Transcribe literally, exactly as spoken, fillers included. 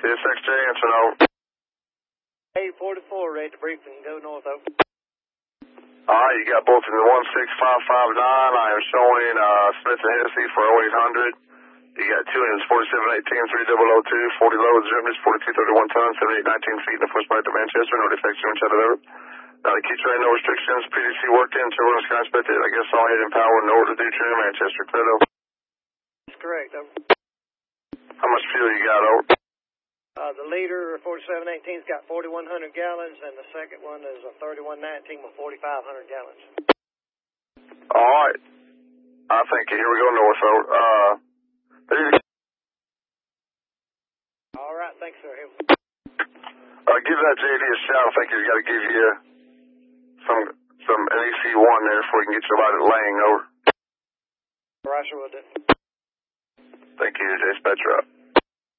S X J, answer over. eight forty-four, ready to brief and go north, over. Alright, you got both in the one six five five nine. I am showing uh, Smith and Hennessy for oh eight hundred. You got two engines, forty-seven eighteen, three thousand two, forty loads, Germany's forty-two thirty-one tons, seventy-eight nineteen feet in the first flight to Manchester, no defects, no chat over. Now the key train, no restrictions, P D C worked in, turbulence sky expected, I guess all heading power, no order to do train Manchester, clear over. That's correct, over. How much fuel you got, over? Uh, the leader, forty-seven eighteen's got forty-one hundred gallons, and the second one is a thirty-one nineteen with forty-five hundred gallons. Alright. I think, here we go north, over. Uh, All right, thanks, sir. Here. Uh, give that J D a shout. I think he's got to give you some some N E C one there before he can get you right at Lang, over. Right, sure will do. Thank you, dispatcher up.